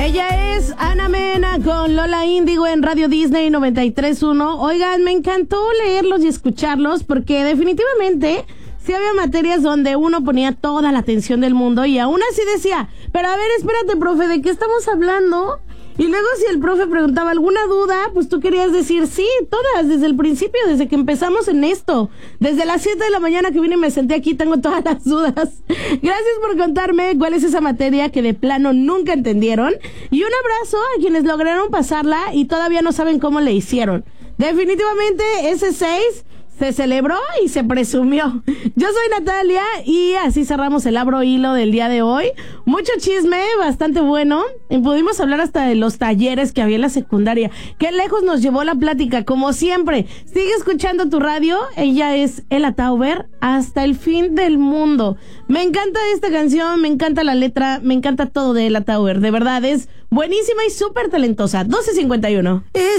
Ella es Ana Mena con Lola Índigo en Radio Disney 93.1. Oigan, me encantó leerlos y escucharlos porque definitivamente sí había materias donde uno ponía toda la atención del mundo y aún así decía, pero a ver, espérate, profe, ¿de qué estamos hablando? Y luego si el profe preguntaba alguna duda, pues tú querías decir sí, todas, desde el principio, desde que empezamos en esto. Desde las 7 de la mañana que vine y me senté aquí, tengo todas las dudas. Gracias por contarme cuál es esa materia que de plano nunca entendieron. Y un abrazo a quienes lograron pasarla y todavía no saben cómo le hicieron. Definitivamente ese 6 se celebró y se presumió. Yo soy Natalia y así cerramos el Abro Hilo del día de hoy. Mucho chisme, bastante bueno. Y pudimos hablar hasta de los talleres que había en la secundaria. Qué lejos nos llevó la plática, como siempre. Sigue escuchando tu radio. Ella es Ela Tauber, hasta el fin del mundo. Me encanta esta canción, me encanta la letra, me encanta todo de Ela Tauber. De verdad, es buenísima y súper talentosa. 12:51.